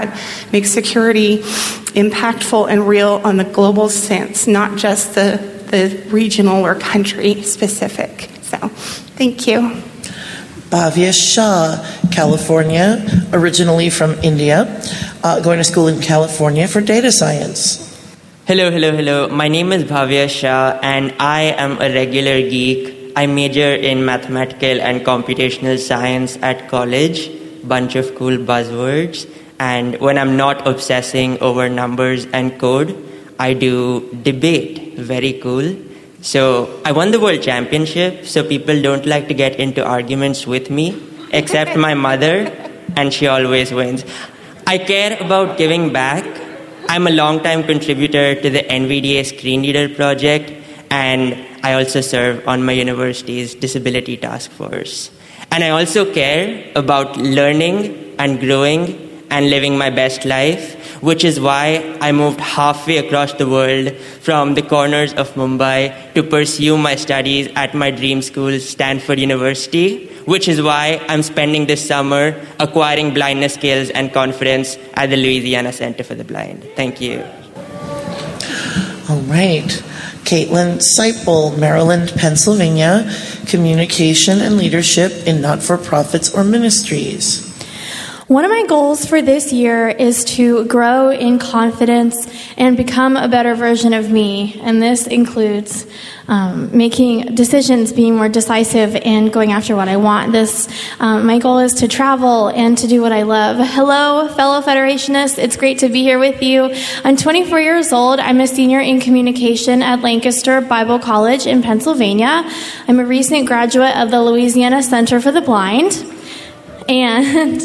make security impactful and real on the global sense, not just the regional or country specific. So, thank you. Bhavya Shah, California, originally from India, going to school in California for data science. Hello. My name is Bhavya Shah, and I am a regular geek. I major in mathematical and computational science at college. Bunch of cool buzzwords. And when I'm not obsessing over numbers and code, I do debate. Very cool. So I won the world championship, so people don't like to get into arguments with me, except my mother, and she always wins. I care about giving back. I'm a long-time contributor to the NVDA Screen Reader project, and I also serve on my university's disability task force. And I also care about learning and growing and living my best life, which is why I moved halfway across the world from the corners of Mumbai to pursue my studies at my dream school, Stanford University, which is why I'm spending this summer acquiring blindness skills and confidence at the Louisiana Center for the Blind. Thank you. All right. Caitlin Seipel, Maryland, Pennsylvania, Communication and Leadership in Not-for-Profits or Ministries. One of my goals for this year is to grow in confidence and become a better version of me. And this includes making decisions, being more decisive, and going after what I want. My goal is to travel and to do what I love. Hello, fellow Federationists. It's great to be here with you. I'm 24 years old. I'm a senior in communication at Lancaster Bible College in Pennsylvania. I'm a recent graduate of the Louisiana Center for the Blind. And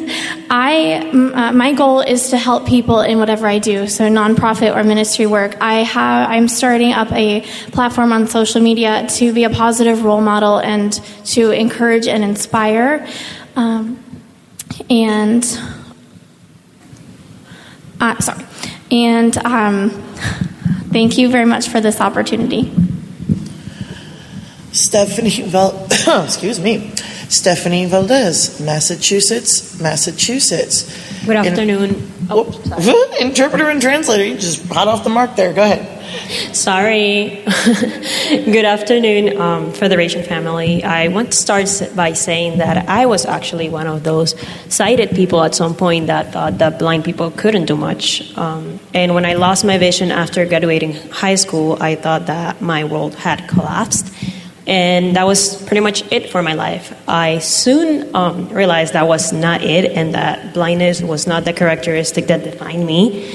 my goal is to help people in whatever I do, so nonprofit or ministry work. I'm starting up a platform on social media to be a positive role model and to encourage and inspire. Thank you very much for this opportunity. Stephanie Valdez, Massachusetts. Good afternoon. Interpreter and translator, you just hot off the mark there. Go ahead. Sorry. Good afternoon, Federation family. I want to start by saying that I was actually one of those sighted people at some point that thought that blind people couldn't do much. And when I lost my vision after graduating high school, I thought that my world had collapsed. And that was pretty much it for my life. I soon realized that was not it, and that blindness was not the characteristic that defined me.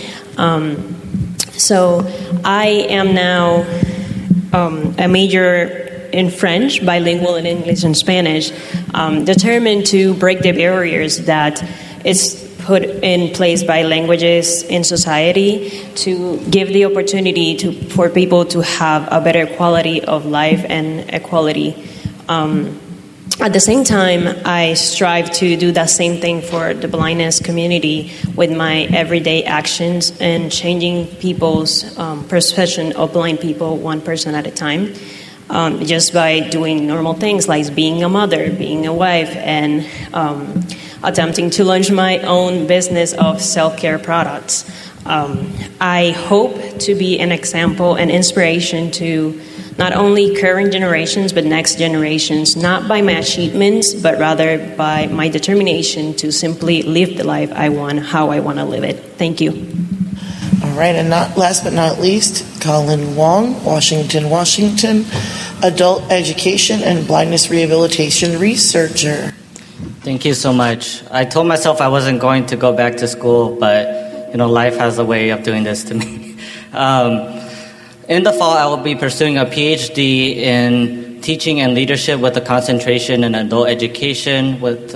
So I am now a major in French, bilingual in English and Spanish, determined to break the barriers that is put in place by languages in society to give the opportunity for people to have a better quality of life and equality. At the same time, I strive to do that same thing for the blindness community with my everyday actions and changing people's perception of blind people one person at a time. Just by doing normal things like being a mother, being a wife, and attempting to launch my own business of self-care products. I hope to be an example and inspiration to not only current generations, but next generations, not by my achievements, but rather by my determination to simply live the life I want, how I want to live it. Thank you. All right, and last but not least, Colin Wong, Washington, adult education and blindness rehabilitation researcher. Thank you so much. I told myself I wasn't going to go back to school, but life has a way of doing this to me. In the fall, I will be pursuing a PhD in teaching and leadership with a concentration in adult education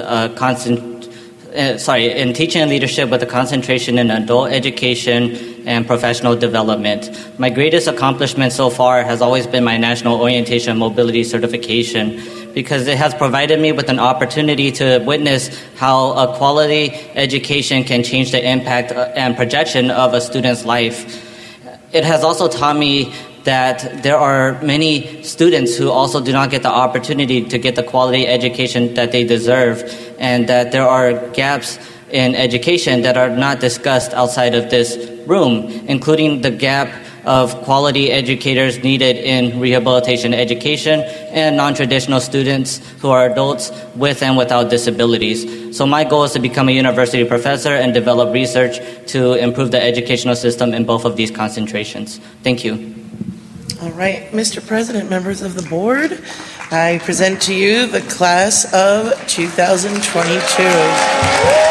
in teaching and leadership with a concentration in adult education and professional development. My greatest accomplishment so far has always been my National Orientation and Mobility Certification, because it has provided me with an opportunity to witness how a quality education can change the impact and projection of a student's life. It has also taught me that there are many students who also do not get the opportunity to get the quality education that they deserve, and that there are gaps in education that are not discussed outside of this room, including the gap of quality educators needed in rehabilitation education and non-traditional students who are adults with and without disabilities. So my goal is to become a university professor and develop research to improve the educational system in both of these concentrations. Thank you. All right, Mr. President, members of the board, I present to you the class of 2022.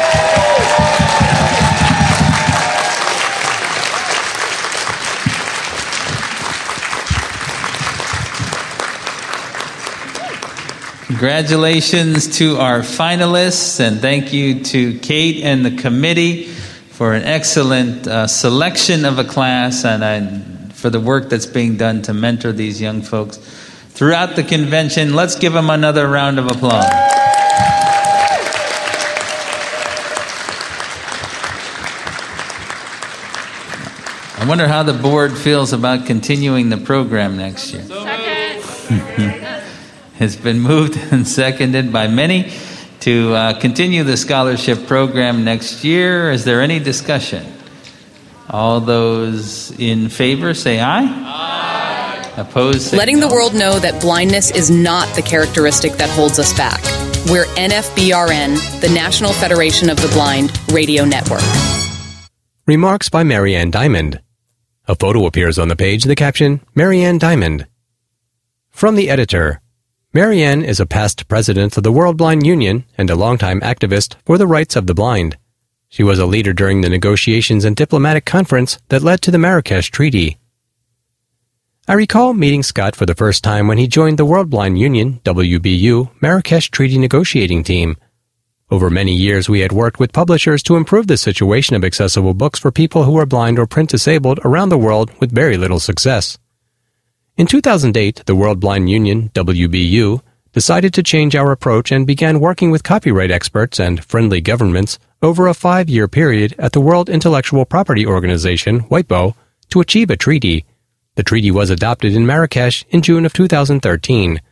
Congratulations to our finalists, and thank you to Kate and the committee for an excellent selection of a class and for the work that's being done to mentor these young folks throughout the convention. Let's give them another round of applause. I wonder how the board feels about continuing the program next year. It's been moved and seconded by many to continue the scholarship program next year. Is there any discussion? All those in favor say aye. Aye. Opposed say Letting no. the world know that blindness is not the characteristic that holds us back. We're NFBRN, the National Federation of the Blind Radio Network. Remarks by Marianne Diamond. A photo appears on the page, the caption, Marianne Diamond. From the editor, Marianne is a past president of the World Blind Union and a longtime activist for the rights of the blind. She was a leader during the negotiations and diplomatic conference that led to the Marrakesh Treaty. I recall meeting Scott for the first time when he joined the World Blind Union, WBU, Marrakesh Treaty negotiating team. Over many years we had worked with publishers to improve the situation of accessible books for people who are blind or print disabled around the world with very little success. In 2008, the World Blind Union, WBU, decided to change our approach and began working with copyright experts and friendly governments over a 5-year period at the World Intellectual Property Organization, WIPO, to achieve a treaty. The treaty was adopted in Marrakesh in June of 2013.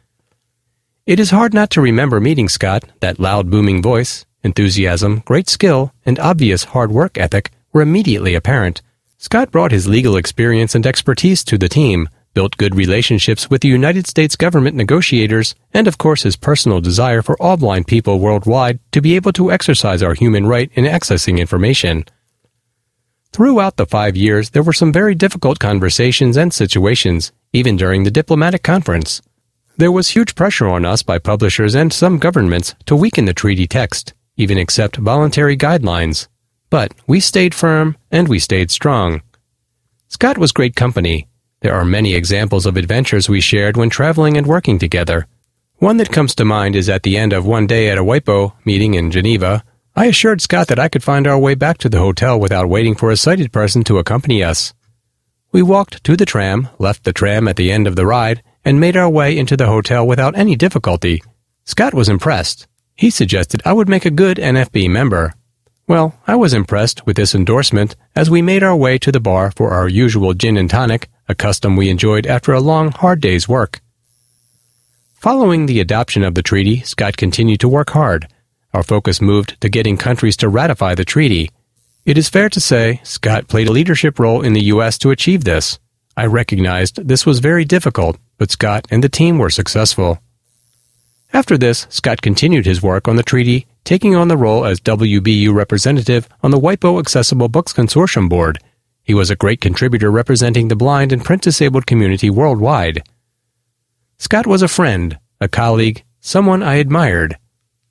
It is hard not to remember meeting Scott. That loud, booming voice, enthusiasm, great skill, and obvious hard work ethic were immediately apparent. Scott brought his legal experience and expertise to the team, built good relationships with the United States government negotiators, and of course his personal desire for all blind people worldwide to be able to exercise our human right in accessing information. Throughout the 5 years, there were some very difficult conversations and situations, even during the diplomatic conference. There was huge pressure on us by publishers and some governments to weaken the treaty text, even accept voluntary guidelines. But we stayed firm, and we stayed strong. Scott was great company. There are many examples of adventures we shared when traveling and working together. One that comes to mind is at the end of one day at a WIPO meeting in Geneva, I assured Scott that I could find our way back to the hotel without waiting for a sighted person to accompany us. We walked to the tram, left the tram at the end of the ride, and made our way into the hotel without any difficulty. Scott was impressed. He suggested I would make a good NFB member. Well, I was impressed with this endorsement as we made our way to the bar for our usual gin and tonic, a custom we enjoyed after a long, hard day's work. Following the adoption of the treaty, Scott continued to work hard. Our focus moved to getting countries to ratify the treaty. It is fair to say Scott played a leadership role in the U.S. to achieve this. I recognized this was very difficult, but Scott and the team were successful. After this, Scott continued his work on the treaty, taking on the role as WBU representative on the WIPO Accessible Books Consortium Board. He was a great contributor representing the blind and print-disabled community worldwide. Scott was a friend, a colleague, someone I admired.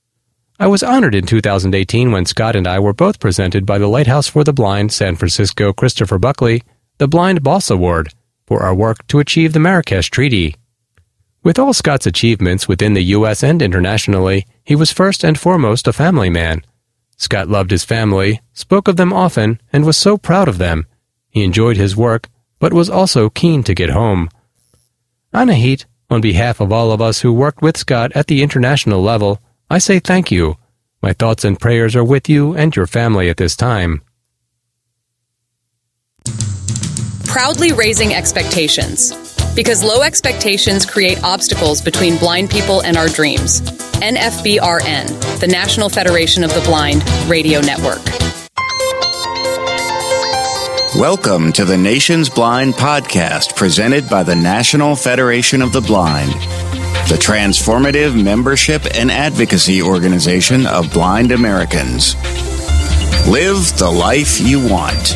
I was honored in 2018 when Scott and I were both presented by the Lighthouse for the Blind San Francisco Christopher Buckley the Blind Boss Award for our work to achieve the Marrakesh Treaty. With all Scott's achievements within the U.S. and internationally, he was first and foremost a family man. Scott loved his family, spoke of them often, and was so proud of them. He enjoyed his work, but was also keen to get home. Anahit, on behalf of all of us who worked with Scott at the international level, I say thank you. My thoughts and prayers are with you and your family at this time. Proudly raising expectations. Because low expectations create obstacles between blind people and our dreams. NFBRN, the National Federation of the Blind Radio Network. Welcome to the Nation's Blind Podcast, presented by the National Federation of the Blind, the transformative membership and advocacy organization of blind Americans. Live the life you want.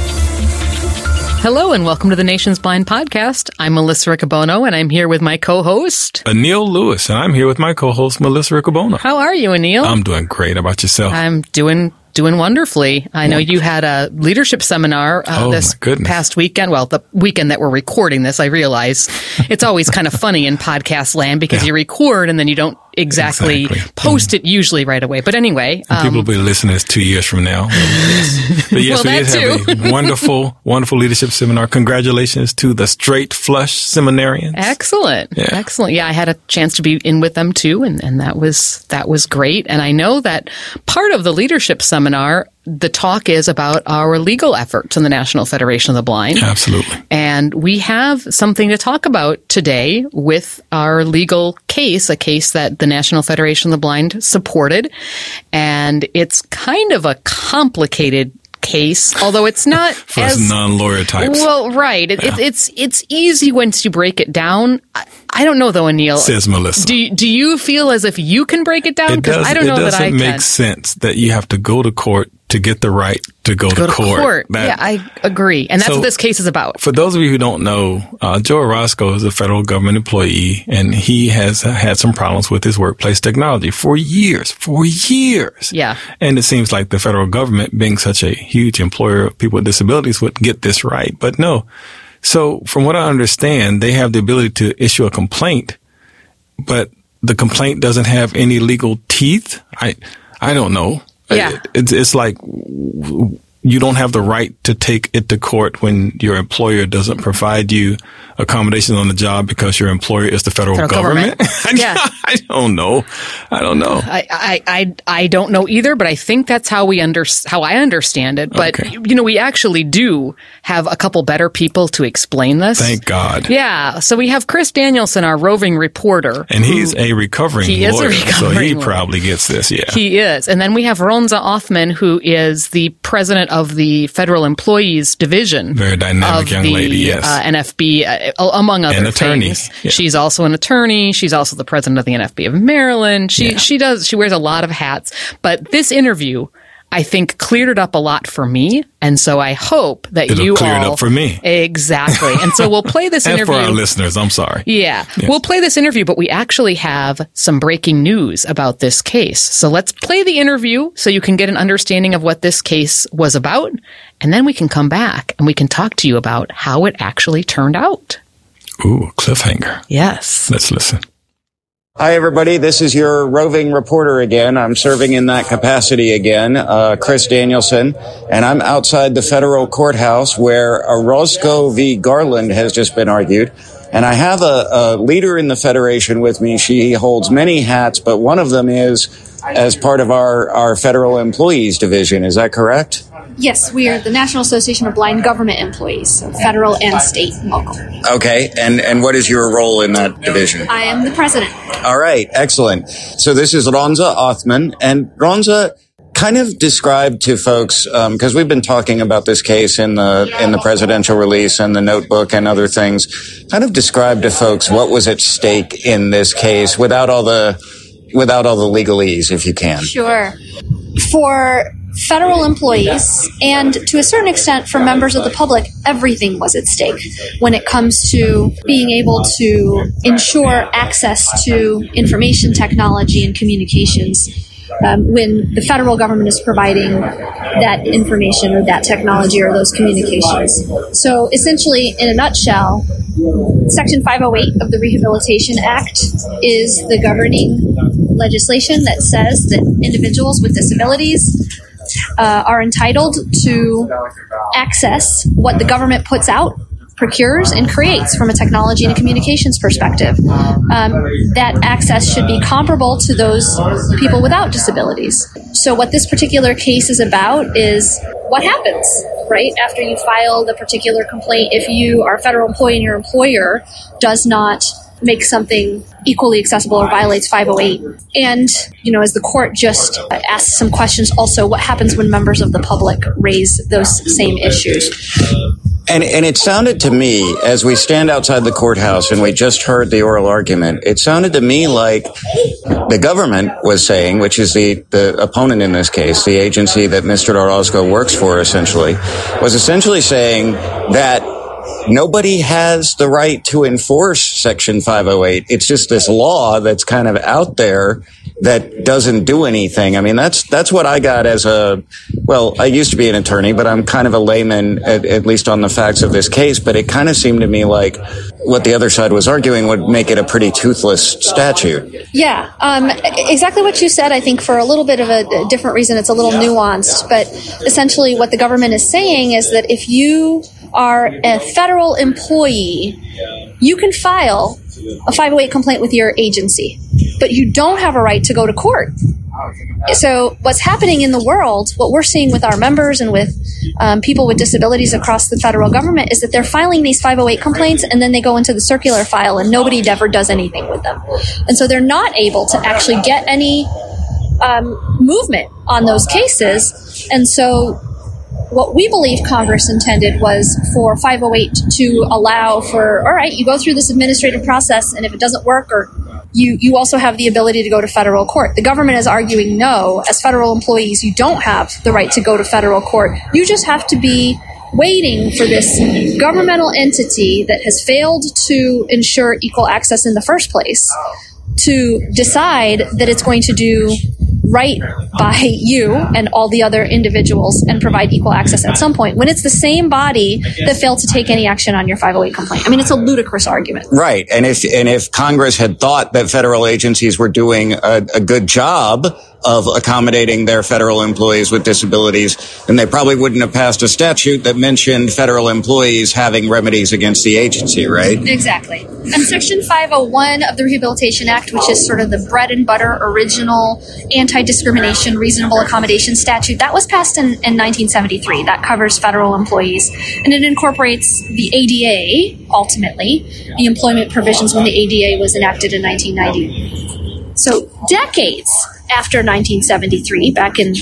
Hello and welcome to the Nation's Blind Podcast. I'm Melissa Riccobono and I'm here with my co-host, Anil Lewis, and I'm here with my co-host, Melissa Riccobono. How are you, Anil? I'm doing great. How about yourself? I'm doing wonderfully. I know you had a leadership seminar this past weekend. Well, the weekend that we're recording this, I realize it's always kind of funny in podcast land because you record and then you don't exactly post it usually right away. But anyway. People will be listening to this 2 years from now. But yes, well, we did have a wonderful leadership seminar. Congratulations to the Straight Flush Seminarians. Excellent. Yeah. Excellent. Yeah, I had a chance to be in with them too, and that was great. And I know that part of the leadership seminar, the talk is about our legal efforts in the National Federation of the Blind. Absolutely. And we have something to talk about today with our legal case, a case that the National Federation of the Blind supported. And it's kind of a complicated case, although it's not for us non-lawyer types. Well, right. It's easy once you break it down. I don't know though, Anil. Says Melissa. Do you feel as if you can break it down? Because I don't know that I can. It doesn't make sense that you have to go to court to get the right to go to court. Yeah, I agree. And that's what this case is about. For those of you who don't know, Joe Orozco is a federal government employee, and he has had some problems with his workplace technology for years. Yeah. And it seems like the federal government, being such a huge employer of people with disabilities, would get this right. But no. So from what I understand, they have the ability to issue a complaint, but the complaint doesn't have any legal teeth. I don't know. Yeah. It's like you don't have the right to take it to court when your employer doesn't provide you accommodations on the job because your employer is the federal government. Yeah. I don't know. I don't know either, but I think that's how I understand it. But, we actually do have a couple better people to explain this. Thank God. Yeah. So we have Chris Danielson, our roving reporter. And he's a recovering lawyer, so he probably gets this, yeah. He is. And then we have Ronza Othman, who is the president of the Federal Employees Division. Very dynamic young lady, yes. NFB, among other things. Yeah. She's also an attorney. She's also the president of the NFB of Maryland. She wears a lot of hats. But this interview, I think, cleared it up a lot for me. And so I hope that It'll clear it up for me. Exactly. And so we'll play this interview. And for our listeners, I'm sorry. Yeah. We'll play this interview, but we actually have some breaking news about this case. So let's play the interview so you can get an understanding of what this case was about. And then we can come back and we can talk to you about how it actually turned out. Ooh, cliffhanger. Yes. Let's listen. Hi, everybody. This is your roving reporter again. I'm serving in that capacity again, Chris Danielson, and I'm outside the federal courthouse where Orozco v. Garland has just been argued. And I have a leader in the Federation with me. She holds many hats, but one of them is as part of our Federal Employees Division. Is that correct? Yes, we are the National Association of Blind Government Employees, so federal and state and local. Okay, and what is your role in that division? I am the president. All right, excellent. So this is Ronza Othman, and Ronza, kind of describe to folks, because we've been talking about this case in the presidential release and the notebook and other things. Kind of describe to folks what was at stake in this case without all the legalese, if you can. Sure. For federal employees, and to a certain extent for members of the public, everything was at stake when it comes to being able to ensure access to information technology and communications when the federal government is providing that information or that technology or those communications. So essentially, in a nutshell, Section 508 of the Rehabilitation Act is the governing legislation that says that individuals with disabilities are entitled to access what the government puts out procures and creates from a technology and a communications perspective. That access should be comparable to those people without disabilities. So what this particular case is about is what happens, right, after you file the particular complaint if you are a federal employee and your employer does not make something equally accessible or violates 508. And, as the court just asked some questions also, what happens when members of the public raise those same issues? And it sounded to me, as we stand outside the courthouse and we just heard the oral argument, it sounded to me like the government was saying, which is the opponent in this case, the agency that Mr. Orozco works for essentially, was essentially saying that nobody has the right to enforce Section 508. It's just this law that's kind of out there that doesn't do anything. I mean, that's what I got as I used to be an attorney, but I'm kind of a layman, at least on the facts of this case. But it kind of seemed to me like what the other side was arguing would make it a pretty toothless statute. Yeah, exactly what you said. I think for a little bit of a different reason, it's a little nuanced. But essentially what the government is saying is that if you are a federal employee, you can file a 508 complaint with your agency, but you don't have a right to go to court. So what's happening in the world, what we're seeing with our members and with people with disabilities across the federal government is that they're filing these 508 complaints and then they go into the circular file and nobody ever does anything with them. And so they're not able to actually get any movement on those cases. And so what we believe Congress intended was for 508 to allow for, all right, you go through this administrative process, and if it doesn't work, or you also have the ability to go to federal court. The government is arguing no. As federal employees, you don't have the right to go to federal court. You just have to be waiting for this governmental entity that has failed to ensure equal access in the first place to decide that it's going to do right by you and all the other individuals and provide equal access at some point when it's the same body that failed to take any action on your 508 complaint. I mean, it's a ludicrous argument. Right. And if Congress had thought that federal agencies were doing a good job of accommodating their federal employees with disabilities, then they probably wouldn't have passed a statute that mentioned federal employees having remedies against the agency, right? Exactly. And Section 501 of the Rehabilitation Act, which is sort of the bread and butter original anti-discrimination reasonable accommodation statute, that was passed in 1973. That covers federal employees. And it incorporates the ADA, ultimately, the employment provisions when the ADA was enacted in 1990. So decades after 1973, back in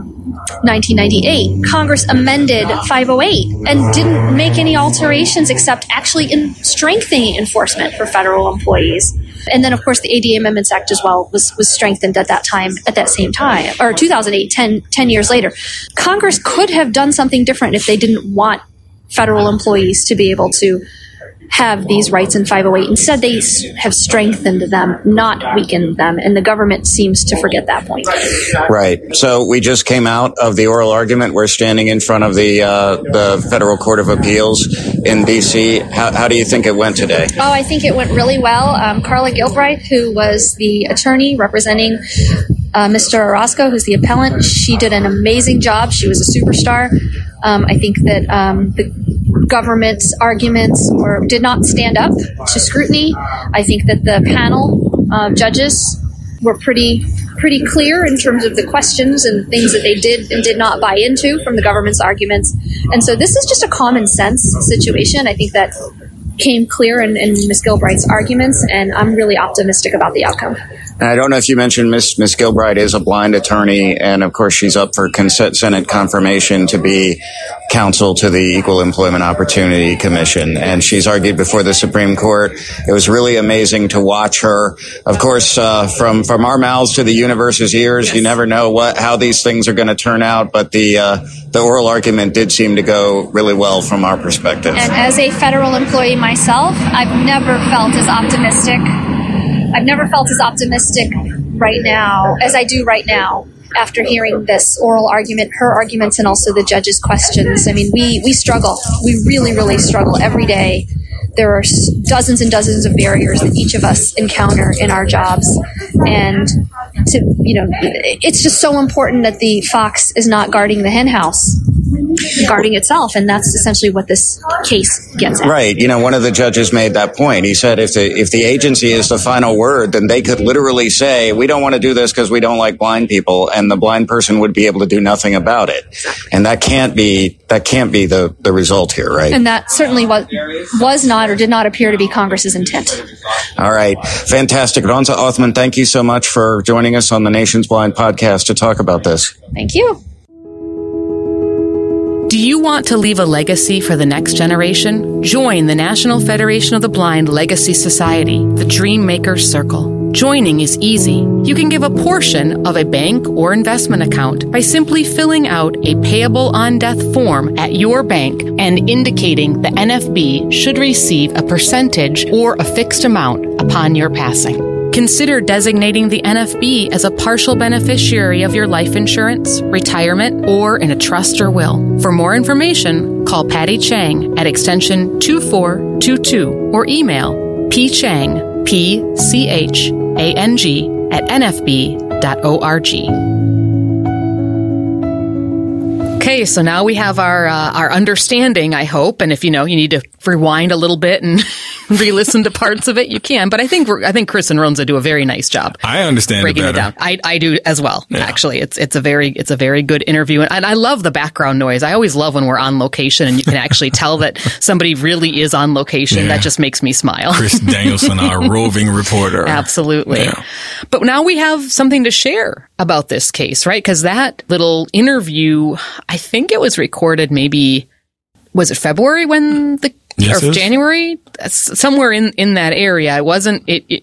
1998, Congress amended 508 and didn't make any alterations except actually in strengthening enforcement for federal employees. And then, of course, the ADA Amendments Act as well was strengthened at that same time, or 2008, 10 years later. Congress could have done something different if they didn't want federal employees to be able to have these rights in 508. Instead, they have strengthened them, not weakened them, and the government seems to forget that point. Right. So we just came out of the oral argument. We're standing in front of the Federal Court of Appeals in D.C. How do you think it went today? Oh, I think it went really well. Carla Gilbride, who was the attorney representing Mr. Orozco, who's the appellant, she did an amazing job. She was a superstar. I think that the government's arguments did not stand up to scrutiny. I think that the panel judges were pretty clear in terms of the questions and things that they did and did not buy into from the government's arguments. And so this is just a common sense situation. I think that came clear in Ms. Gilbride's arguments, and I'm really optimistic about the outcome. And I don't know if you mentioned Ms. Gilbride is a blind attorney, and of course she's up for Senate confirmation to be counsel to the Equal Employment Opportunity Commission, and she's argued before the Supreme Court. It was really amazing to watch her. Of course, from our mouths to the universe's ears, yes. You never know how these things are going to turn out, but the oral argument did seem to go really well from our perspective. And as a federal employee myself, I've never felt as optimistic right now as I do right now after hearing this oral argument, her arguments, and also the judge's questions. I mean, we struggle. We really, really struggle every day. There are dozens and dozens of barriers that each of us encounter in our jobs. And it's just so important that the fox is not guarding the hen house. guarding itself, and that's essentially what this case gets at. Right. One of the judges made that point. He said if the agency is the final word, then they could literally say, we don't want to do this because we don't like blind people, and the blind person would be able to do nothing about it. Exactly. And that can't be the result here, right? And that certainly was not or did not appear to be Congress's intent. All right. Fantastic. Ronza Othman, thank you so much for joining us on the Nation's Blind podcast to talk about this. Thank you. Do you want to leave a legacy for the next generation? Join the National Federation of the Blind Legacy Society, the Dream Makers Circle. Joining is easy. You can give a portion of a bank or investment account by simply filling out a payable on death form at your bank and indicating the NFB should receive a percentage or a fixed amount upon your passing. Consider designating the NFB as a partial beneficiary of your life insurance, retirement, or in a trust or will. For more information, call Patty Chang at extension 2422 or email pchang, P-C-H-A-N-G, at nfb.org. Okay, so now we have our understanding, I hope, and if you need to rewind a little bit and re-listen to parts of it, you can. But I think Chris and Ronza do a very nice job. I understand breaking it down. I do as well. Yeah. Actually, it's a very good interview, and I love the background noise. I always love when we're on location and you can actually tell that somebody really is on location. Yeah. That just makes me smile. Chris Danielson, our roving reporter. Absolutely. Yeah. But now we have something to share about this case, right? Because that little interview, I think it was recorded was it February when or January? Somewhere in that area. It was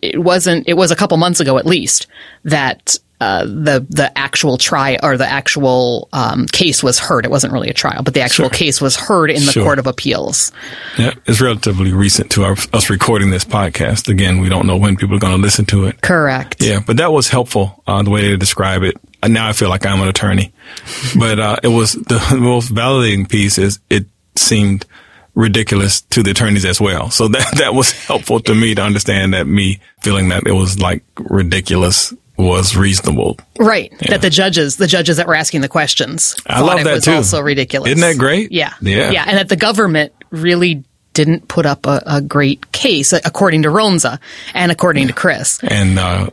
a couple months ago at least that the actual trial or the actual case was heard. It wasn't really a trial, but the actual case was heard in the Court of Appeals. Yeah, it's relatively recent to us recording this podcast. Again, we don't know when people are going to listen to it. Correct. Yeah, but that was helpful, the way they describe it. Now I feel like I'm an attorney. But it was the most validating piece is it seemed ridiculous to the attorneys as well. So that was helpful to me to understand that me feeling that it was like ridiculous was reasonable. Right. Yeah. That the judges that were asking the questions I love that too. Also ridiculous. Isn't that great? Yeah. And that the government really didn't put up a great case, according to Ronza and according to Chris. And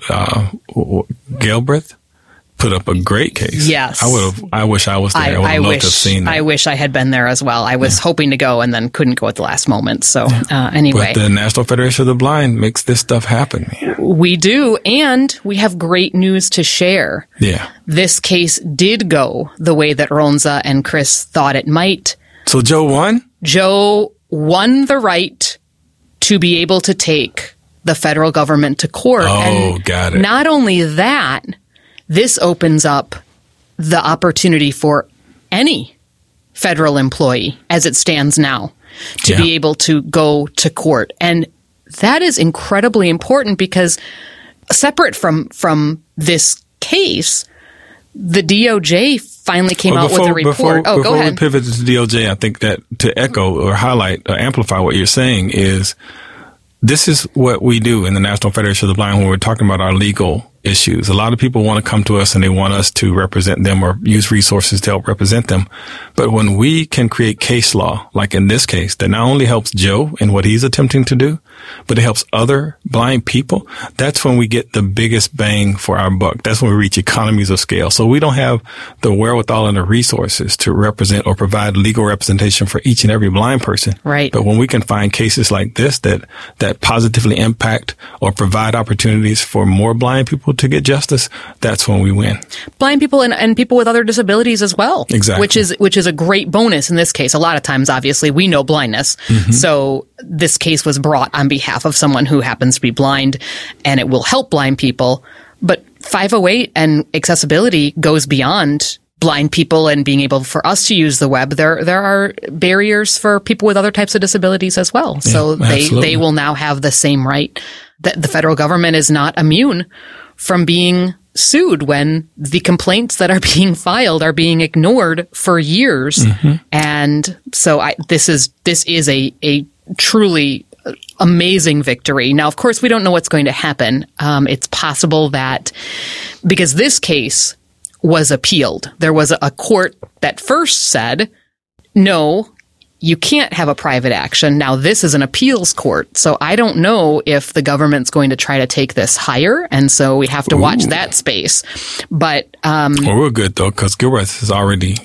Galbraith put up a great case. Yes. I wish I was there. I would have loved to have seen that. I wish I had been there as well. I was hoping to go and then couldn't go at the last moment. So anyway. But the National Federation of the Blind makes this stuff happen. We do. And we have great news to share. Yeah. This case did go the way that Ronza and Chris thought it might. So Joe won? Joe won the right to be able to take the federal government to court. Oh, got it. Not only that, this opens up the opportunity for any federal employee, as it stands now, to be able to go to court. And that is incredibly important because separate from this case, the DOJ finally came out with a report. Go ahead. Before we pivot to the DOJ, I think that to echo or highlight or amplify what you're saying is this is what we do in the National Federation of the Blind when we're talking about our legal issues. A lot of people want to come to us and they want us to represent them or use resources to help represent them. But when we can create case law, like in this case, that not only helps Joe in what he's attempting to do, but it helps other blind people, that's when we get the biggest bang for our buck. That's when we reach economies of scale. So we don't have the wherewithal and the resources to represent or provide legal representation for each and every blind person. Right. But when we can find cases like this that positively impact or provide opportunities for more blind people to get justice, that's when we win. Blind people and people with other disabilities as well. Exactly. Which is a great bonus in this case. A lot of times, obviously, we know blindness. Mm-hmm. So this case was brought on behalf of someone who happens to be blind, and it will help blind people. But 508 and accessibility goes beyond blind people and being able for us to use the web. There are barriers for people with other types of disabilities as well. So they will now have the same right. That the federal government is not immune from being sued when the complaints that are being filed are being ignored for years. Mm-hmm. And so this is a truly amazing victory. Now, of course, we don't know what's going to happen. It's possible that because this case was appealed, there was a court that first said no, you can't have a private action. Now, this is an appeals court, so I don't know if the government's going to try to take this higher, and so we have to watch that space. But well, we're good, though, because Gilbreth has already,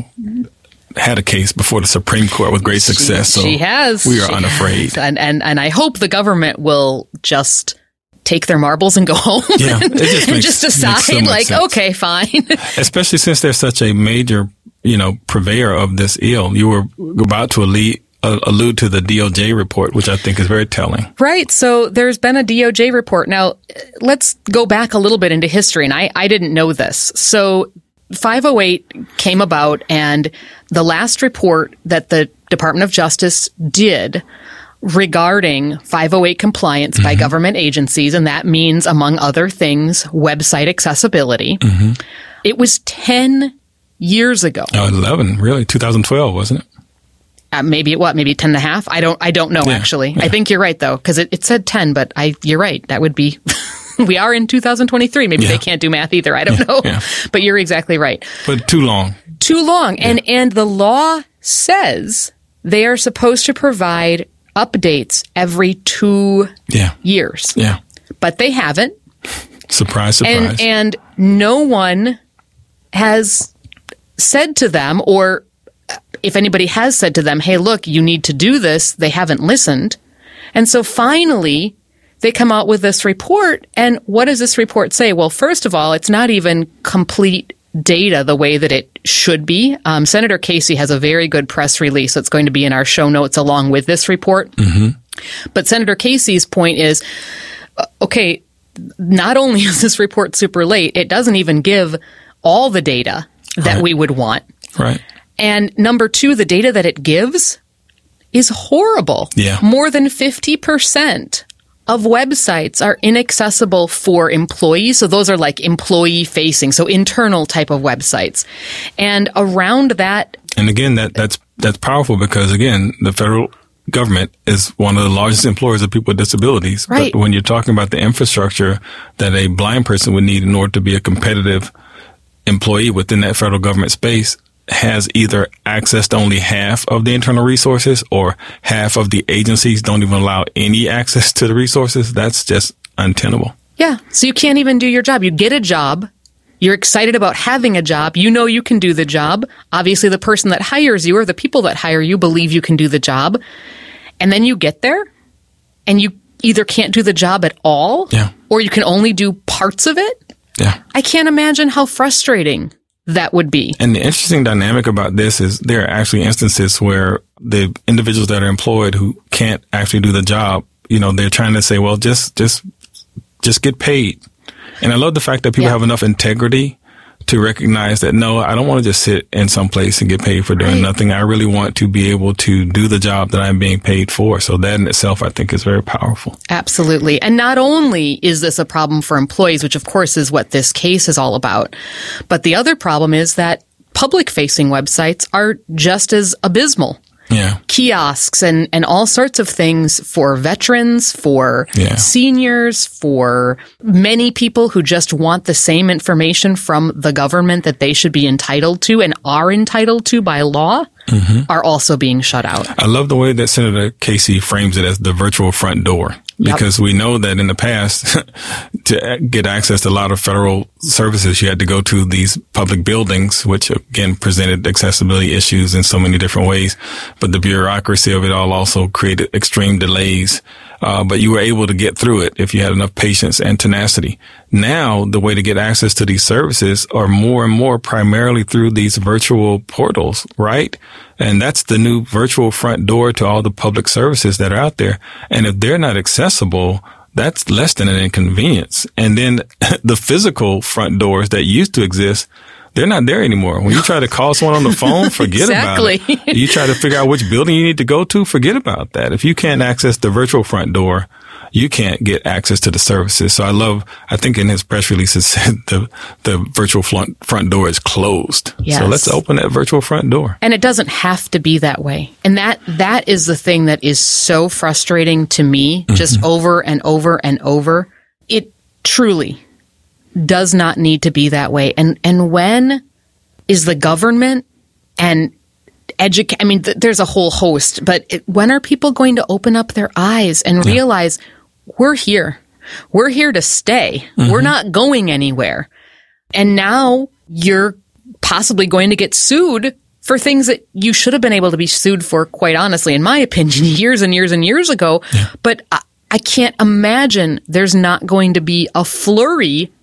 had a case before the Supreme Court with great success. So she has. We are unafraid. And I hope the government will just take their marbles and go home and just decide, so like, sense. Okay, fine. Especially since they're such a major, purveyor of this ill. You were about to allude to the DOJ report, which I think is very telling. Right. So there's been a DOJ report. Now, let's go back a little bit into history, and I didn't know this. So 508 came about, and the last report that the Department of Justice did regarding 508 compliance by government agencies, and that means, among other things, website accessibility, it was 10 years ago. Oh, 11, really? 2012, wasn't it? Maybe 10 and a half? I don't know, actually. Yeah. I think you're right, though, because it said 10, but you're right. That would be... We are in 2023. Maybe they can't do math either. I don't know. Yeah. But you're exactly right. But too long. Too long. Yeah. And the law says they are supposed to provide updates every 2 years. Yeah. But they haven't. Surprise, surprise. And no one has said to them, or if anybody has said to them, hey, look, you need to do this, they haven't listened. And so finally, they come out with this report. And what does this report say? Well, first of all, it's not even complete data the way that it should be. Senator Casey has a very good press release that's going to be in our show notes along with this report. But Senator Casey's point is, okay, not only is this report super late, it doesn't even give all the data that we would want. Right. And number two, the data that it gives is horrible. Yeah. More than 50% of websites are inaccessible for employees. So those are like employee facing, so internal type of websites. And around that. And again, that's powerful because, again, the federal government is one of the largest employers of people with disabilities. Right. But when you're talking about the infrastructure that a blind person would need in order to be a competitive employee within that federal government space, has either access to only half of the internal resources or half of the agencies don't even allow any access to the resources, that's just untenable. Yeah. So you can't even do your job. You get a job. You're excited about having a job. You know you can do the job. Obviously, the person that hires you or the people that hire you believe you can do the job. And then you get there and you either can't do the job at all or you can only do parts of it. Yeah. I can't imagine how frustrating that would be. And the interesting dynamic about this is there are actually instances where the individuals that are employed who can't actually do the job, they're trying to say, well, just get paid. And I love the fact that people have enough integrity to recognize that, no, I don't want to just sit in some place and get paid for doing nothing. I really want to be able to do the job that I'm being paid for. So that in itself, I think, is very powerful. Absolutely. And not only is this a problem for employees, which of course is what this case is all about, but the other problem is that public-facing websites are just as abysmal. Yeah. Kiosks and all sorts of things for veterans, for seniors, for many people who just want the same information from the government that they should be entitled to and are entitled to by law are also being shut out. I love the way that Senator Casey frames it as the virtual front door. Because we know that in the past, to get access to a lot of federal services, you had to go to these public buildings, which again presented accessibility issues in so many different ways. But the bureaucracy of it all also created extreme delays. But you were able to get through it if you had enough patience and tenacity. Now, the way to get access to these services are more and more primarily through these virtual portals, right? And that's the new virtual front door to all the public services that are out there. And if they're not accessible, that's less than an inconvenience. And then the physical front doors that used to exist, they're not there anymore. When you try to call someone on the phone, forget about it. You try to figure out which building you need to go to, forget about that. If you can't access the virtual front door, you can't get access to the services. So I think in his press release it said the virtual front door is closed. Yes. So let's open that virtual front door. And it doesn't have to be that way. And that is the thing that is so frustrating to me, just over and over and over. It truly does not need to be that way. And when is the government and there's a whole host, but when are people going to open up their eyes and realize we're here? We're here to stay. Mm-hmm. We're not going anywhere. And now you're possibly going to get sued for things that you should have been able to be sued for, quite honestly, in my opinion, years and years and years ago. Yeah. But I can't imagine there's not going to be a flurry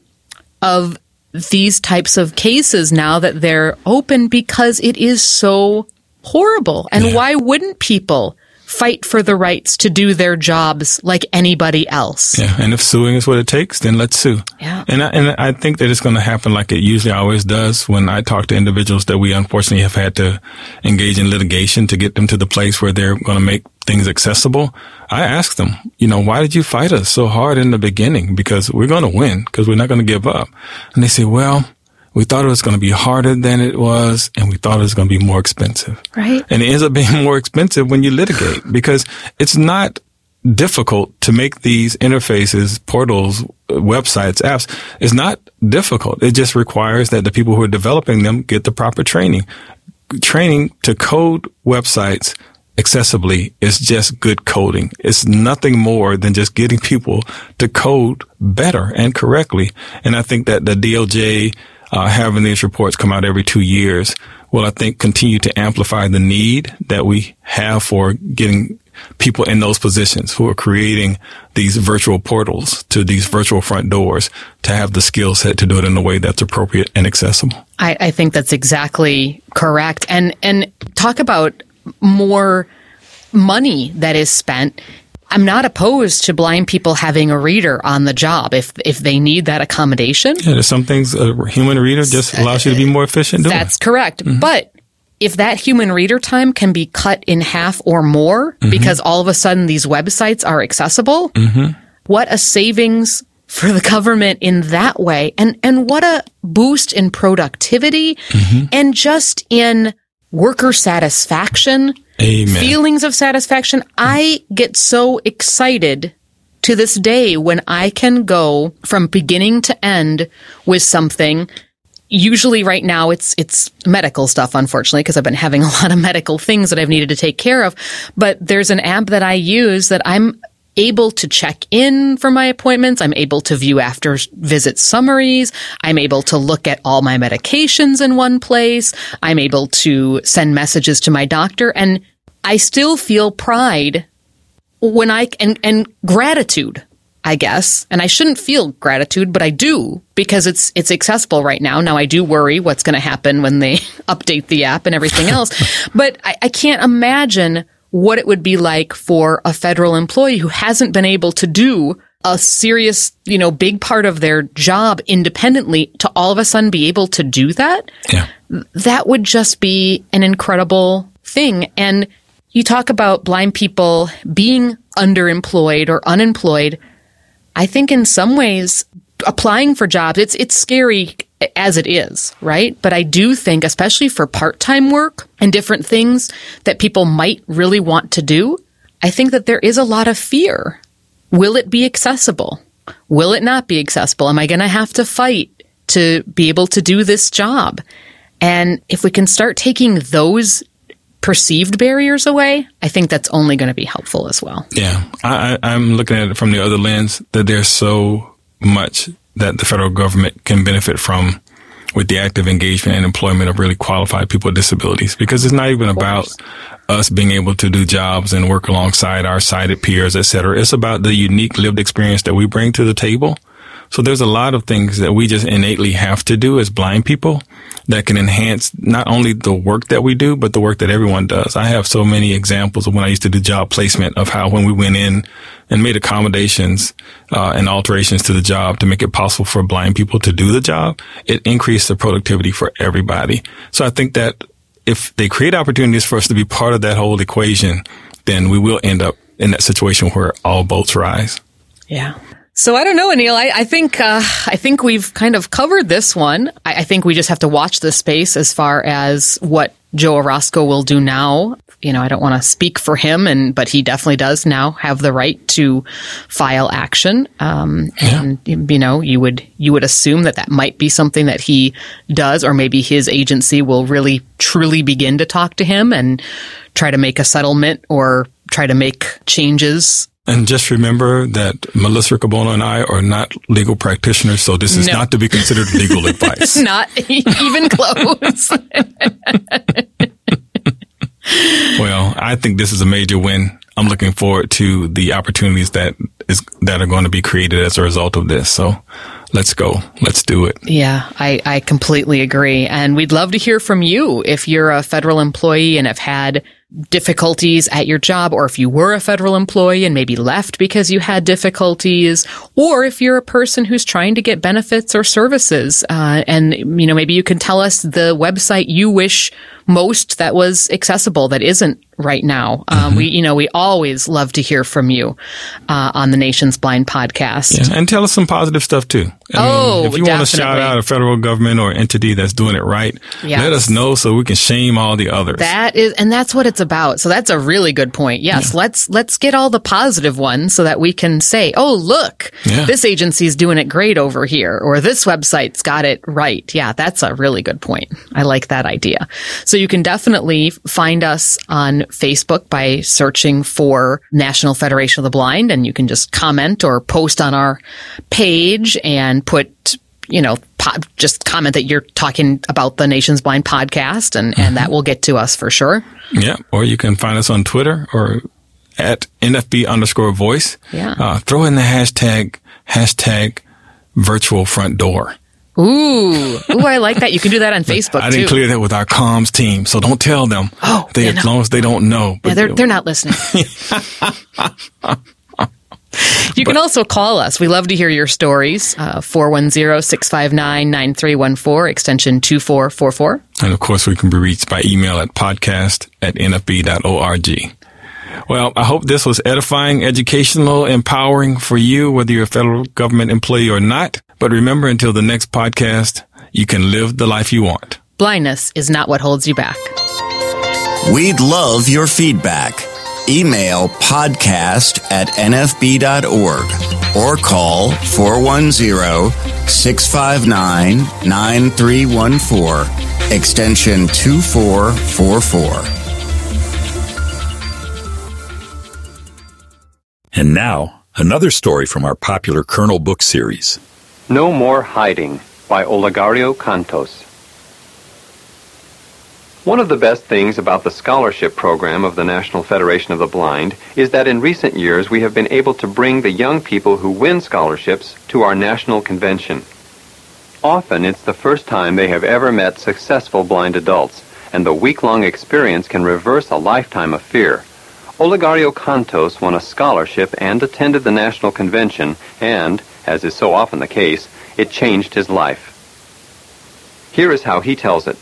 of these types of cases now that they're open, because it is so horrible. And why wouldn't people fight for the rights to do their jobs like anybody else? Yeah, and if suing is what it takes, then let's sue. Yeah. And I think that it's going to happen like it usually always does when I talk to individuals that we unfortunately have had to engage in litigation to get them to the place where they're going to make things accessible. I ask them, why did you fight us so hard in the beginning? Because we're going to win, because we're not going to give up. And they say, well, we thought it was going to be harder than it was, and we thought it was going to be more expensive. Right. And it ends up being more expensive when you litigate, because it's not difficult to make these interfaces, portals, websites, apps. It's not difficult. It just requires that the people who are developing them get the proper training. Training to code websites accessibly is just good coding. It's nothing more than just getting people to code better and correctly. And I think that the DOJ having these reports come out every 2 years will, I think, continue to amplify the need that we have for getting people in those positions who are creating these virtual portals to these virtual front doors to have the skill set to do it in a way that's appropriate and accessible. I think that's exactly correct. And talk about more money that is spent. I'm not opposed to blind people having a reader on the job if they need that accommodation. Yeah, there's some things a human reader just allows you to be more efficient doing. That's correct. Mm-hmm. But if that human reader time can be cut in half or more because all of a sudden these websites are accessible, what a savings for the government in that way. And what a boost in productivity and just in worker satisfaction. Amen. Feelings of satisfaction. I get so excited to this day when I can go from beginning to end with something. Usually right now it's medical stuff, unfortunately, because I've been having a lot of medical things that I've needed to take care of. But there's an app that I use that I'm able to check in for my appointments. I'm able to view after visit summaries. I'm able to look at all my medications in one place. I'm able to send messages to my doctor, and I still feel pride when and gratitude, I guess. And I shouldn't feel gratitude, but I do, because it's accessible right now. Now I do worry what's going to happen when they update the app and everything else. But I can't imagine what it would be like for a federal employee who hasn't been able to do a serious, big part of their job independently to all of a sudden be able to do that. Yeah. That would just be an incredible thing. And you talk about blind people being underemployed or unemployed. I think in some ways applying for jobs, it's scary as it is, right? But I do think, especially for part-time work and different things that people might really want to do, I think that there is a lot of fear. Will it be accessible? Will it not be accessible? Am I going to have to fight to be able to do this job? And if we can start taking those perceived barriers away, I think that's only going to be helpful as well. Yeah. I'm looking at it from the other lens that there's so much that the federal government can benefit from with the active engagement and employment of really qualified people with disabilities, because it's not even about us being able to do jobs and work alongside our sighted peers, et cetera. It's about the unique lived experience that we bring to the table. So there's a lot of things that we just innately have to do as blind people that can enhance not only the work that we do, but the work that everyone does. I have so many examples of when I used to do job placement of how when we went in and made accommodations and alterations to the job to make it possible for blind people to do the job, it increased the productivity for everybody. So I think that if they create opportunities for us to be part of that whole equation, then we will end up in that situation where all boats rise. Yeah. So I don't know, Anil. I think we've kind of covered this one. I think we just have to watch this space as far as what Joe Orozco will do now. You know, I don't want to speak for him, but he definitely does now have the right to file action. And you know, you would assume that might be something that he does, or maybe his agency will really truly begin to talk to him and try to make a settlement or try to make changes. And just remember that Melissa Riccobona and I are not legal practitioners, so this is not to be considered legal advice. Not even close. Well, I think this is a major win. I'm looking forward to the opportunities that are going to be created as a result of this. So let's go. Let's do it. Yeah, I completely agree. And we'd love to hear from you if you're a federal employee and have had difficulties at your job, or if you were a federal employee and maybe left because you had difficulties, or if you're a person who's trying to get benefits or services. And, you know, maybe you can tell us the website you wish most that was accessible that isn't right now. We always love to hear from you on the Nation's Blind podcast. Yeah, and tell us some positive stuff too. I mean, if you want to shout out a federal government or entity that's doing it right, let us know so we can shame all the others. That's what it's about. So that's a really good point. Yes, let's get all the positive ones so that we can say, oh, look, this agency's doing it great over here, or this website's got it right. Yeah, that's a really good point. I like that idea. So you can definitely find us on Facebook by searching for National Federation of the Blind, and you can just comment or post on our page and put, just comment that you're talking about the Nation's Blind podcast, and that will get to us for sure. Yeah, or you can find us on Twitter or at NFB_voice. Yeah. Throw in the hashtag virtual front door. Ooh, I like that. You can do that on Facebook, I didn't clear that with our comms team, so don't tell them. Oh, as long as they don't know. But they're not listening. You can also call us. We love to hear your stories. 410-659-9314, extension 2444. And of course, we can be reached by email at podcast@nfb.org. Well, I hope this was edifying, educational, empowering for you, whether you're a federal government employee or not. But remember, until the next podcast, you can live the life you want. Blindness is not what holds you back. We'd love your feedback. Email podcast@nfb.org or call 410-659-9314, extension 2444. And now, another story from our popular Colonel book series. No More Hiding by Olegario Kantos. One of the best things about the scholarship program of the National Federation of the Blind is that in recent years we have been able to bring the young people who win scholarships to our national convention. Often it's the first time they have ever met successful blind adults, and the week-long experience can reverse a lifetime of fear. Olegario Kantos won a scholarship and attended the national convention, and, as is so often the case, it changed his life. Here is how he tells it.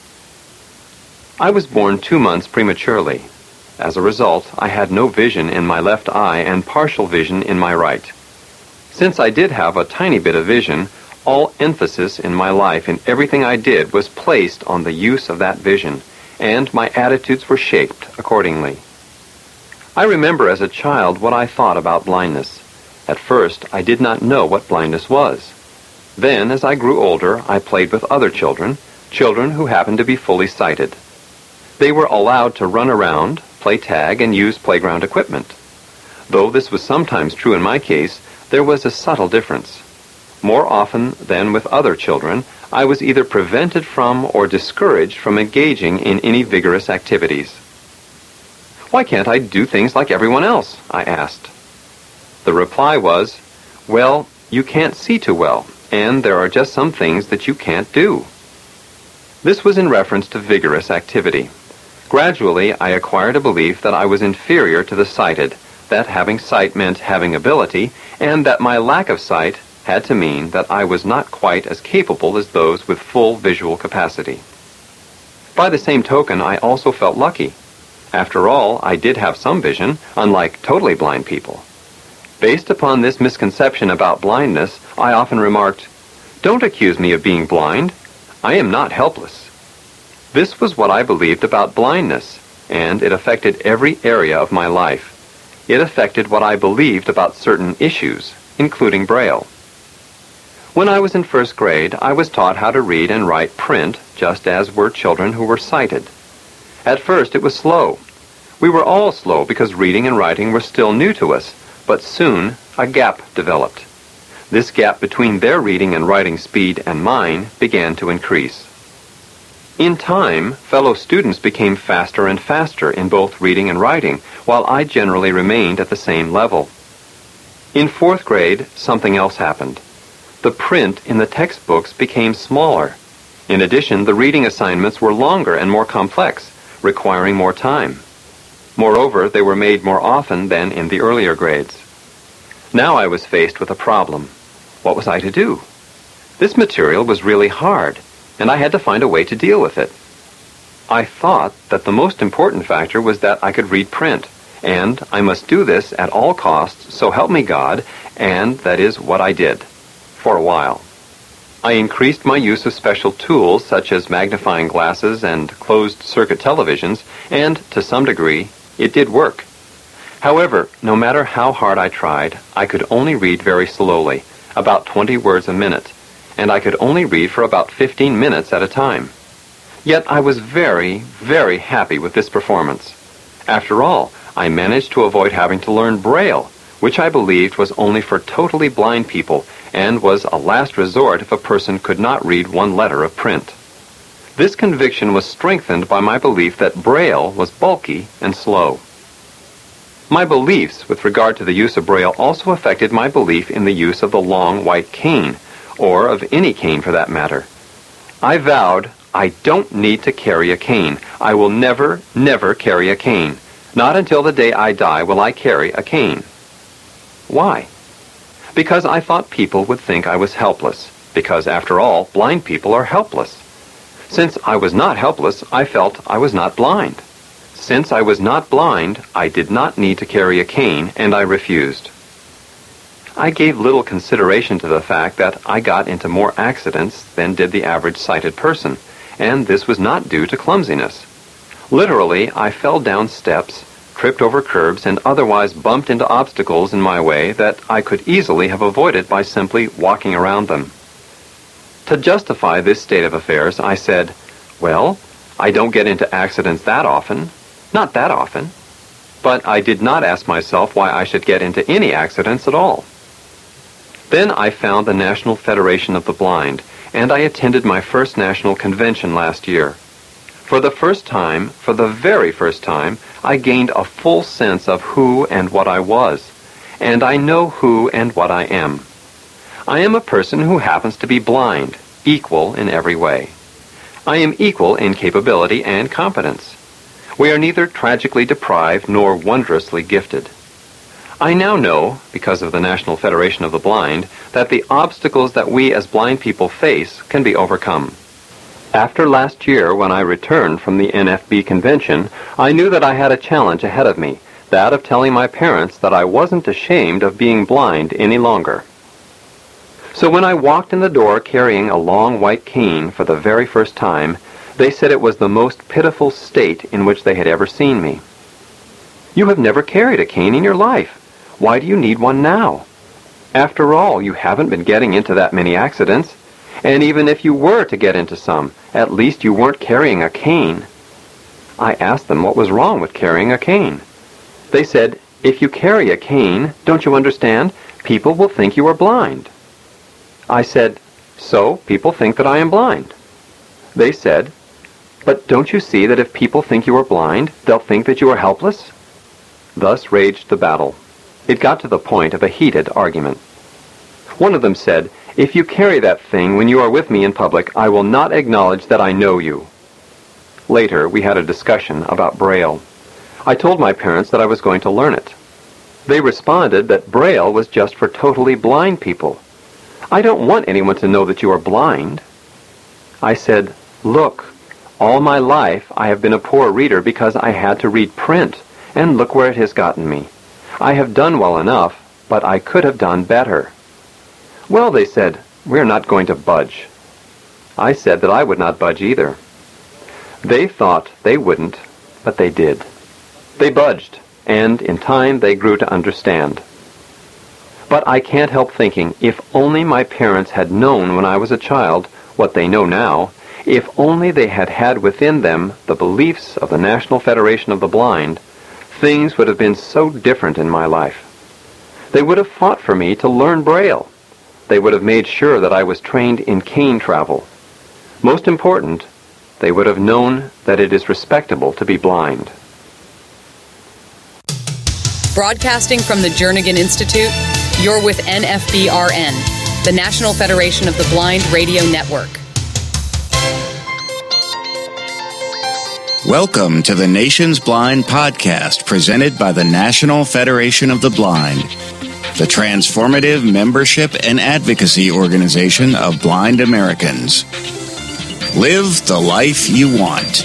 I was born 2 months prematurely. As a result, I had no vision in my left eye and partial vision in my right. Since I did have a tiny bit of vision, all emphasis in my life and everything I did was placed on the use of that vision, and my attitudes were shaped accordingly. I remember as a child what I thought about blindness. At first, I did not know what blindness was. Then, as I grew older, I played with other children who happened to be fully sighted. They were allowed to run around, play tag, and use playground equipment. Though this was sometimes true in my case, there was a subtle difference. More often than with other children, I was either prevented from or discouraged from engaging in any vigorous activities. Why can't I do things like everyone else? I asked. The reply was, well, you can't see too well, and there are just some things that you can't do. This was in reference to vigorous activity. Gradually, I acquired a belief that I was inferior to the sighted, that having sight meant having ability, and that my lack of sight had to mean that I was not quite as capable as those with full visual capacity. By the same token, I also felt lucky. After all, I did have some vision, unlike totally blind people. Based upon this misconception about blindness, I often remarked, "Don't accuse me of being blind. I am not helpless." This was what I believed about blindness, and it affected every area of my life. It affected what I believed about certain issues, including Braille. When I was in first grade, I was taught how to read and write print, just as were children who were sighted. At first, it was slow. We were all slow because reading and writing were still new to us, but soon a gap developed. This gap between their reading and writing speed and mine began to increase. In time, fellow students became faster and faster in both reading and writing, while I generally remained at the same level. In fourth grade, something else happened. The print in the textbooks became smaller. In addition, the reading assignments were longer and more complex, requiring more time. Moreover, they were made more often than in the earlier grades. Now I was faced with a problem. What was I to do? This material was really hard, and I had to find a way to deal with it. I thought that the most important factor was that I could read print, and I must do this at all costs, so help me God, and that is what I did, for a while. I increased my use of special tools such as magnifying glasses and closed-circuit televisions, and, to some degree, it did work. However, no matter how hard I tried, I could only read very slowly, about 20 words a minute, and I could only read for about 15 minutes at a time. Yet I was very, very happy with this performance. After all, I managed to avoid having to learn Braille, which I believed was only for totally blind people and was a last resort if a person could not read one letter of print. This conviction was strengthened by my belief that Braille was bulky and slow. My beliefs with regard to the use of Braille also affected my belief in the use of the long white cane, or of any cane for that matter. I vowed, I don't need to carry a cane. I will never, never carry a cane. Not until the day I die will I carry a cane. Why? Because I thought people would think I was helpless, because after all, blind people are helpless. Since I was not helpless, I felt I was not blind. Since I was not blind, I did not need to carry a cane, and I refused. I gave little consideration to the fact that I got into more accidents than did the average sighted person, and this was not due to clumsiness. Literally, I fell down steps, tripped over curbs, and otherwise bumped into obstacles in my way that I could easily have avoided by simply walking around them. To justify this state of affairs, I said, well, I don't get into accidents that often. Not that often. But I did not ask myself why I should get into any accidents at all. Then I found the National Federation of the Blind, and I attended my first national convention last year. For the first time, for the very first time, I gained a full sense of who and what I was, and I know who and what I am. I am a person who happens to be blind, equal in every way. I am equal in capability and competence. We are neither tragically deprived nor wondrously gifted. I now know, because of the National Federation of the Blind, that the obstacles that we as blind people face can be overcome. After last year, when I returned from the NFB convention, I knew that I had a challenge ahead of me, that of telling my parents that I wasn't ashamed of being blind any longer. So when I walked in the door carrying a long white cane for the very first time, they said it was the most pitiful state in which they had ever seen me. You have never carried a cane in your life. Why do you need one now? After all, you haven't been getting into that many accidents, and even if you were to get into some, at least you weren't carrying a cane. I asked them what was wrong with carrying a cane. They said, if you carry a cane, don't you understand, people will think you are blind. I said, so people think that I am blind. They said, but don't you see that if people think you are blind, they'll think that you are helpless? Thus raged the battle. It got to the point of a heated argument. One of them said, if you carry that thing when you are with me in public, I will not acknowledge that I know you. Later, we had a discussion about Braille. I told my parents that I was going to learn it. They responded that Braille was just for totally blind people. I don't want anyone to know that you are blind. I said, look, all my life I have been a poor reader because I had to read print, and look where it has gotten me. I have done well enough, but I could have done better. Well, they said, we're not going to budge. I said that I would not budge either. They thought they wouldn't, but they did. They budged, and in time they grew to understand. But I can't help thinking, if only my parents had known when I was a child what they know now, if only they had had within them the beliefs of the National Federation of the Blind, things would have been so different in my life. They would have fought for me to learn Braille. They would have made sure that I was trained in cane travel. Most important, they would have known that it is respectable to be blind. Broadcasting from the Jernigan Institute, you're with NFBRN, the National Federation of the Blind Radio Network. Welcome to the Nation's Blind Podcast, presented by the National Federation of the Blind, the transformative membership and advocacy organization of blind Americans. Live the life you want.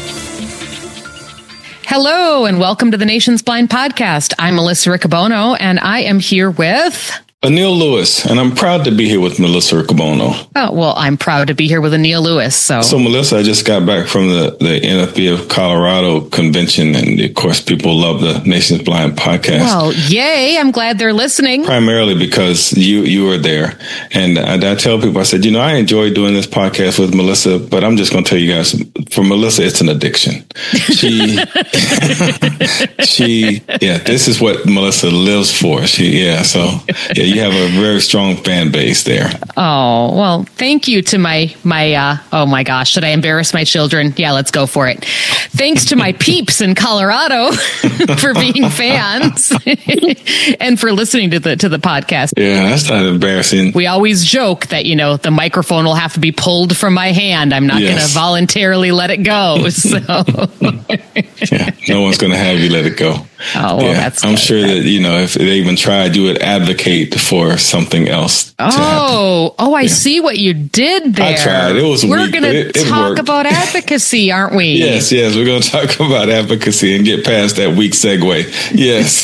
Hello, and welcome to the Nation's Blind Podcast. I'm Melissa Riccobono, and I am here with Anil Lewis, and I'm proud to be here with Melissa Riccobono. Oh, well, I'm proud to be here with Anil Lewis. So Melissa, I just got back from the NFB of Colorado convention, and of course, people love the Nation's Blind Podcast. Well, yay! I'm glad they're listening. Primarily because you were there, and I tell people, I said, I enjoy doing this podcast with Melissa, but I'm just going to tell you guys, for Melissa, it's an addiction. This is what Melissa lives for. You have a very strong fan base there. Oh, well, thank you to my oh my gosh, should I embarrass my children? Yeah, let's go for it. Thanks to my peeps in Colorado for being fans and for listening to the podcast. Yeah, that's not embarrassing. We always joke that, the microphone will have to be pulled from my hand. I'm not going to voluntarily let it go. So no one's going to have you let it go. Oh, well, that's I'm sure that, if they even tried, you would advocate for something else. I see what you did there. I tried. It was We're going to talk about advocacy, aren't we? Yes. We're going to talk about advocacy and get past that weak segue. Yes.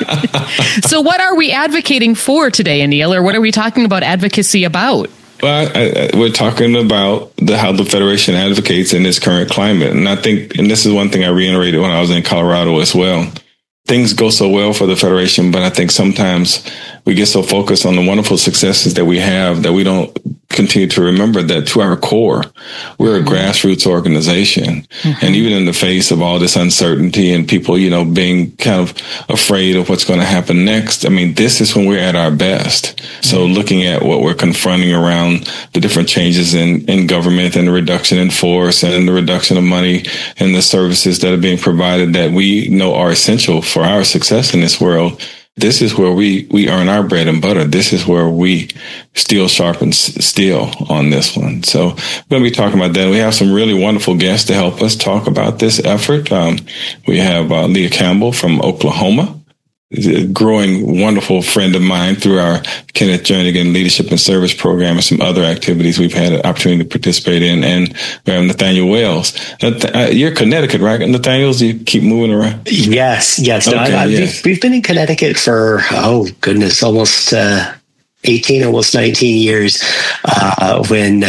So what are we advocating for today, Anil, or what are we talking about advocacy about? Well, we're talking about how the Federation advocates in this current climate. And I think, and this is one thing I reiterated when I was in Colorado as well, things go so well for the Federation, but I think sometimes we get so focused on the wonderful successes that we have that we don't continue to remember that to our core, we're a grassroots organization. Mm-hmm. And even in the face of all this uncertainty and people, being kind of afraid of what's going to happen next, this is when we're at our best. So looking at what we're confronting around the different changes in government and the reduction in force and the reduction of money and the services that are being provided that we know are essential for our success in this world. This is where we earn our bread and butter. This is where we steel sharpens steel on this one. So we're going to be talking about that. We have some really wonderful guests to help us talk about this effort. We have Leah Campbell from Oklahoma, a growing wonderful friend of mine through our Kenneth Jernigan Leadership and Service Program and some other activities we've had an opportunity to participate in. And we have Nathaniel Wells. You're Connecticut, right? Nathaniel, you keep moving around? Yes. Okay, we've been in Connecticut for, almost 18, almost 19 years, when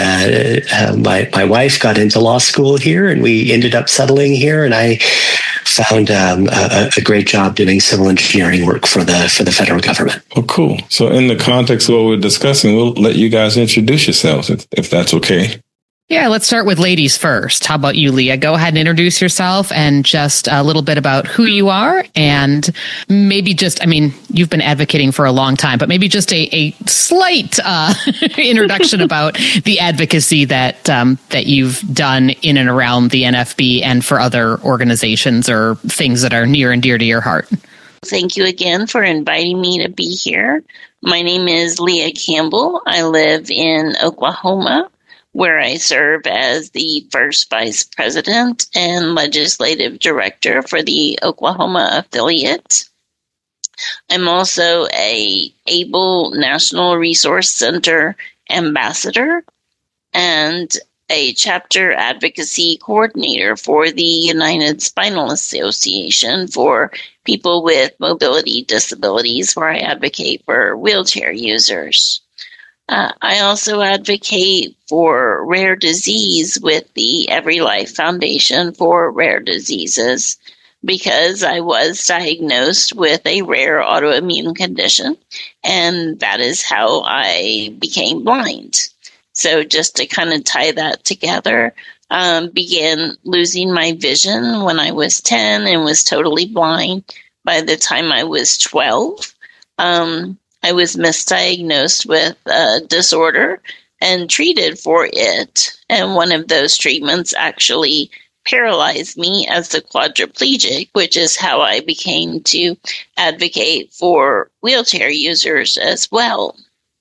my wife got into law school here, and we ended up settling here, and I found a great job doing civil engineering work for the federal government. Oh, cool. So in the context of what we're discussing, we'll let you guys introduce yourselves, if that's okay. Yeah, let's start with ladies first. How about you, Leah? Go ahead and introduce yourself and just a little bit about who you are, and maybe just, you've been advocating for a long time, but maybe just a slight introduction about the advocacy that you've done in and around the NFB and for other organizations or things that are near and dear to your heart. Thank you again for inviting me to be here. My name is Leah Campbell. I live in Oklahoma, where I serve as the first vice president and legislative director for the Oklahoma affiliate. I'm also a ABLE National Resource Center ambassador and a chapter advocacy coordinator for the United Spinal Association for people with mobility disabilities, where I advocate for wheelchair users. I also advocate for rare disease with the Every Life Foundation for Rare Diseases, because I was diagnosed with a rare autoimmune condition, and that is how I became blind. So just to kind of tie that together, began losing my vision when I was 10 and was totally blind by the time I was 12. I was misdiagnosed with a disorder and treated for it. And one of those treatments actually paralyzed me as a quadriplegic, which is how I became to advocate for wheelchair users as well.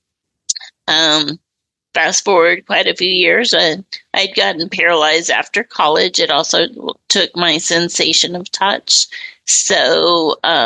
Fast forward quite a few years, I'd gotten paralyzed after college. It also took my sensation of touch. So